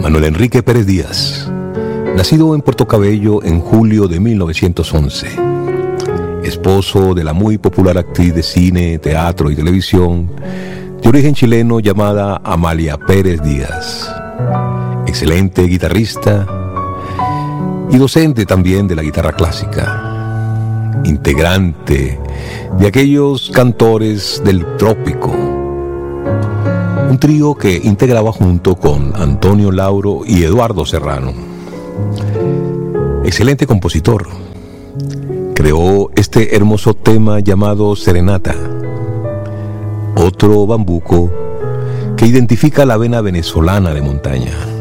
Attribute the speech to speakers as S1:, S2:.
S1: Manuel Enrique Pérez Díaz, nacido en Puerto Cabello en julio de 1911, esposo de la muy popular actriz de cine, teatro y televisión de origen chileno llamada Amalia Pérez Díaz, excelente guitarrista y docente también de la guitarra clásica, integrante de aquellos cantores del trópico, un trío que integraba junto con Antonio Lauro y Eduardo Serrano. Excelente compositor, creó este hermoso tema llamado Serenata, otro bambuco que identifica la vena venezolana de montaña.